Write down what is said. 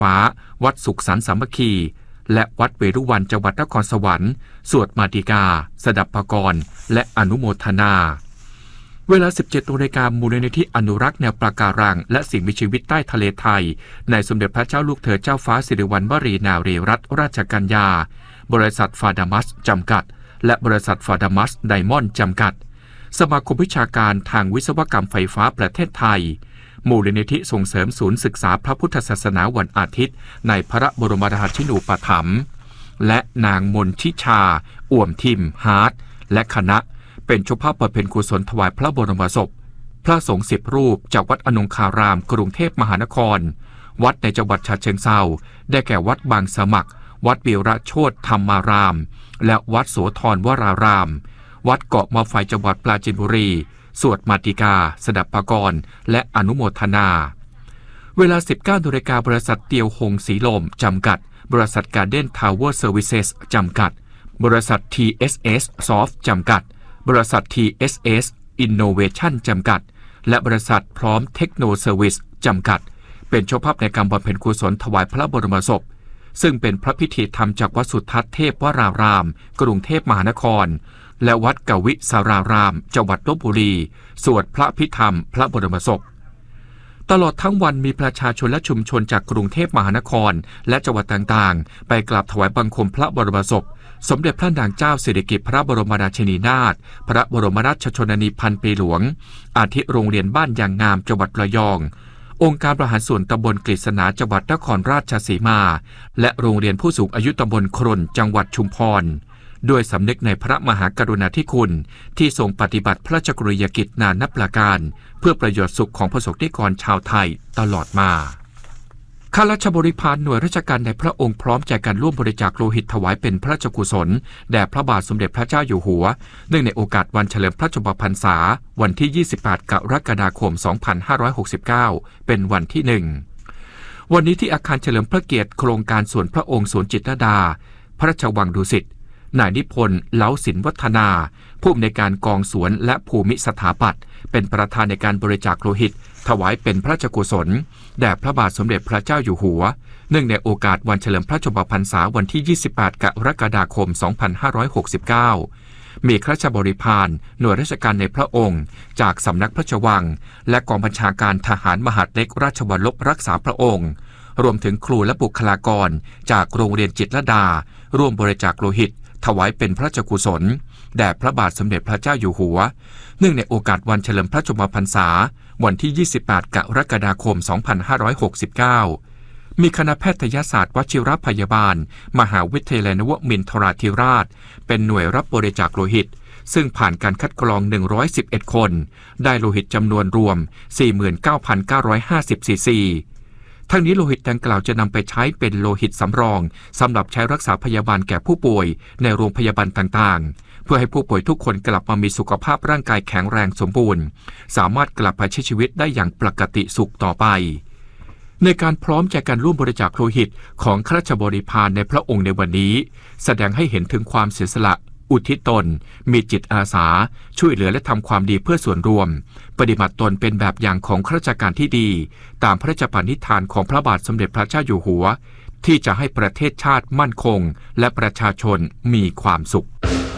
ฟ้าวัดสุขสันต์สามัคคีและวัดเวรุวันจังหวัดนครสวรรค์สวดมาติกาสดับปกรณ์และอนุโมทนาเวลา 17 นาฬิกามูลนิธิอนุรักษ์แนวปะการังและสิ่งมีชีวิตใต้ทะเลไทยในสมเด็จพระเจ้าลูกเธอเจ้าฟ้าสิริวัณวรีนารีรัตนราชกัญญาบริษัทฟาดามัสจำกัดและบริษัทฟาดามัสไดมอนด์จำกัดสมาคมวิชาการทางวิศวกรรมไฟฟ้าประเทศไทยมูลนิธิส่งเสริมศูนย์ศึกษาพระพุทธศาสนาวันอาทิตย์ในพระบรมราชินูปถัมภ์และนางมนทิชาอ่วมทิมฮาร์ดและคณะเป็นเจ้าภาพบำเพ็ญกุศลถวายพระบรมศพพระสงฆ์10 รูปจากวัดอนงคารามกรุงเทพมหานครวัดในจังหวัดฉะเชิงเทราได้แก่วัดบางสมัครวัดวีระโชติธรรมารามและวัดโสธรวรารามวัดเกาะมะไฟจังหวัดปราจีนบุรีสวดมาติกาสดับปกรณ์และอนุโมทนาเวลา 19 นาฬิกาบริษัทเตียวหงสีลมจำกัดบริษัทการ์เด้นทาวเวอร์เซอร์วิเซสจำกัดบริษัท TSS Soft จำกัดบริษัท TSS Innovation จำกัดและบริษัทพร้อมเทคโนเซอร์วิสจำกัดเป็นเจ้าภาพในการบำเพ็ญกุศลถวายพระบรมศพซึ่งเป็นพระพิธีธรรมจากวัดสุทัศน์เทพวรารามกรุงเทพมหานครและวัดกวิสารารามจังหวัดลพบุรีสวดพระพิธรรมพระบรมศพตลอดทั้งวันมีประชาชนและชุมชนจากกรุงเทพมหานครและจังหวัดต่างๆไปกราบถวายบังคมพระบรมศพสมเด็จพระนางเจ้าสิริกิติ์พระบรมราชินีนาถพระบรมราชชนนีพันปีหลวงอาทิโรงเรียนบ้านยางงามจังหวัดระยององค์การบริหารส่วนตำบลกฤษณาจังหวัดนครราชสีมาและโรงเรียนผู้สูงอายุตำบลครนจังหวัดชุมพรด้วยสำนึกในพระมหากรุณาธิคุณที่ทรงปฏิบัติพระราชกรณียกิจนานับประการเพื่อประโยชน์สุขของประสบนิกรชาวไทยตลอดมาข้าราชบริพารหน่วยราชการในพระองค์พร้อมใจกันร่วมบริจาคโลหิตถวายเป็นพระราชกุศลแด่พระบาทสมเด็จพระเจ้าอยู่หัวเนื่องในโอกาสวันเฉลิมพระชนมพรรษาวันที่ 28 กรกฎาคม 2569 เป็นวันที่ 1วันนี้ที่อาคารเฉลิมพระเกียรติโครงการสวนพระองค์สวนจิตรลดาพระราชวังดุสิตนายนิพนธ์เล้าสินวัฒนาผู้อำนวยการกองสวนและภูมิสถาปัตย์เป็นประธานในการบริจาคโลหิตถวายเป็นพระราชกุศลแด่พระบาทสมเด็จพระเจ้าอยู่หัวเนื่องในโอกาสวันเฉลิมพระชนมพรรษาวันที่ 28 กรกฎาคม 2569 มีข้าราชบริพารหน่วยราชการในพระองค์จากสำนักพระราชวังและกองบัญชาการทหารมหาดเล็กราชวัลลบรักษาพระองค์รวมถึงครูและบุคลากรจากโรงเรียนจิตรลดาร่วมบริจาคโลหิตถวายเป็นพระราชกุศลแด่พระบาทสมเด็จพระเจ้าอยู่หัวเนื่องในโอกาสวันเฉลิมพระชนมพรรษาวันที่ 28 กรกฎาคม 2569 มีคณะแพทยศาสตร์วชิรพยาบาลมหาวิทยาลัยนวมินทราธิราชเป็นหน่วยรับบริจาคโลหิตซึ่งผ่านการคัดกรอง 111 คนได้โลหิตจำนวนรวม 49,950 ซีซีทั้งนี้โลหิตดังกล่าวจะนำไปใช้เป็นโลหิตสำรองสำหรับใช้รักษาพยาบาลแก่ผู้ป่วยในโรงพยาบาลต่างๆเพื่อให้ผู้ป่วยทุกคนกลับมามีสุขภาพร่างกายแข็งแรงสมบูรณ์สามารถกลับไปใช้ชีวิตได้อย่างปกติสุขต่อไปในการพร้อมใจกันร่วมบริจาคโลหิตของข้าราชบริพารในพระองค์ในวันนี้แสดงให้เห็นถึงความเสียสละอุทิศตนมีจิตอาสาช่วยเหลือและทำความดีเพื่อส่วนรวมปฏิบัติตนเป็นแบบอย่างของข้าราชการที่ดีตามพระราชปณิธานของพระบาทสมเด็จพระเจ้าอยู่หัวที่จะให้ประเทศชาติมั่นคงและประชาชนมีความสุข